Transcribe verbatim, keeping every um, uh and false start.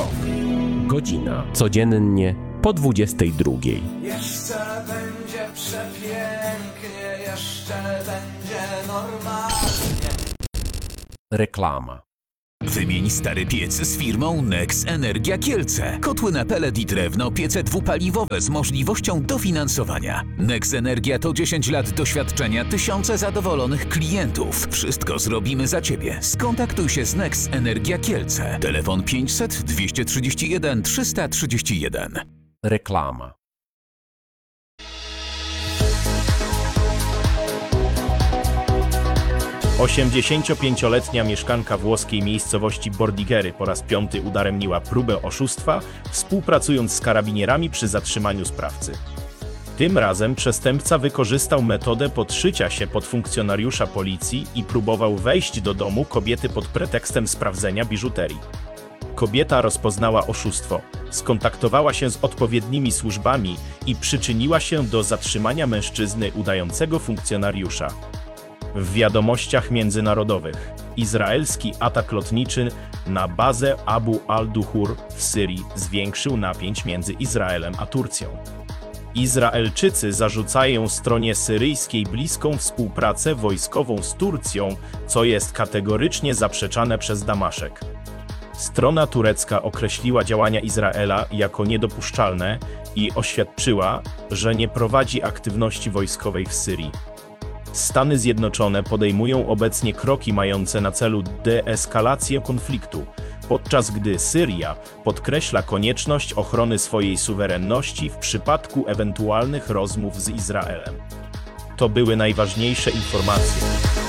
Top. Godzina. Codziennie po dwudziestej drugiej. Jeszcze będzie przepięknie, jeszcze będzie normalnie. Reklama. Wymień stary piec z firmą Nex Energia Kielce. Kotły na pelet i drewno, piece dwupaliwowe z możliwością dofinansowania. Nex Energia to dziesięć lat doświadczenia, tysiące zadowolonych klientów. Wszystko zrobimy za Ciebie. Skontaktuj się z Nex Energia Kielce. Telefon pięćset dwieście trzydzieści jeden trzysta trzydzieści jeden. Reklama. osiemdziesięciopięcioletnia mieszkanka włoskiej miejscowości Bordighery po raz piąty udaremniła próbę oszustwa, współpracując z karabinierami przy zatrzymaniu sprawcy. Tym razem przestępca wykorzystał metodę podszycia się pod funkcjonariusza policji i próbował wejść do domu kobiety pod pretekstem sprawdzenia biżuterii. Kobieta rozpoznała oszustwo, skontaktowała się z odpowiednimi służbami i przyczyniła się do zatrzymania mężczyzny udającego funkcjonariusza. W wiadomościach międzynarodowych izraelski atak lotniczy na bazę Abu al-Duhur w Syrii zwiększył napięcie między Izraelem a Turcją. Izraelczycy zarzucają stronie syryjskiej bliską współpracę wojskową z Turcją, co jest kategorycznie zaprzeczane przez Damaszek. Strona turecka określiła działania Izraela jako niedopuszczalne i oświadczyła, że nie prowadzi aktywności wojskowej w Syrii. Stany Zjednoczone podejmują obecnie kroki mające na celu deeskalację konfliktu, podczas gdy Syria podkreśla konieczność ochrony swojej suwerenności w przypadku ewentualnych rozmów z Izraelem. To były najważniejsze informacje.